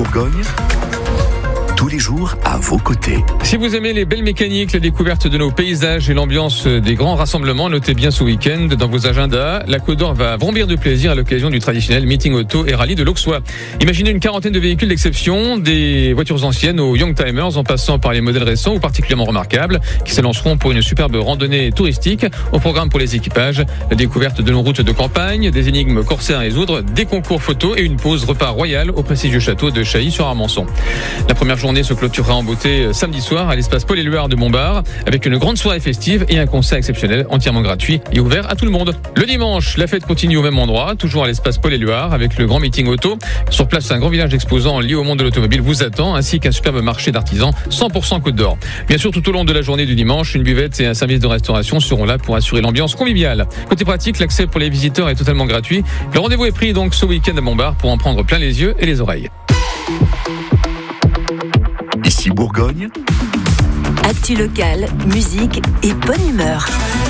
Bourgogne, tous les jours à vos côtés. Si vous aimez les belles mécaniques, la découverte de nos paysages et l'ambiance des grands rassemblements, notez bien ce week-end dans vos agendas. La Côte d'Or va vrombir de plaisir à l'occasion du traditionnel meeting auto et rallye de l'Auxois. Imaginez une quarantaine de véhicules d'exception, des voitures anciennes aux Youngtimers en passant par les modèles récents ou particulièrement remarquables qui s'élanceront pour une superbe randonnée touristique. Au programme pour les équipages, la découverte de nos routes de campagne, des énigmes corsaires à résoudre, des concours photos et une pause repas royal au prestigieux château de Chailly-sur-Armançon. La première journée se clôturera en beauté samedi soir à l'espace Paul-Éluard de Montbard avec une grande soirée festive et un concert exceptionnel entièrement gratuit et ouvert à tout le monde. Le dimanche, la fête continue au même endroit, toujours à l'espace Paul-Éluard avec le grand meeting auto. Sur place, un grand village d'exposants lié au monde de l'automobile vous attend ainsi qu'un superbe marché d'artisans 100% Côte d'Or. Bien sûr, tout au long de la journée du dimanche, une buvette et un service de restauration seront là pour assurer l'ambiance conviviale. Côté pratique, l'accès pour les visiteurs est totalement gratuit. Le rendez-vous est pris donc ce week-end à Montbard pour en prendre plein les yeux et les oreilles. Ici Bourgogne, actu locale, musique et bonne humeur.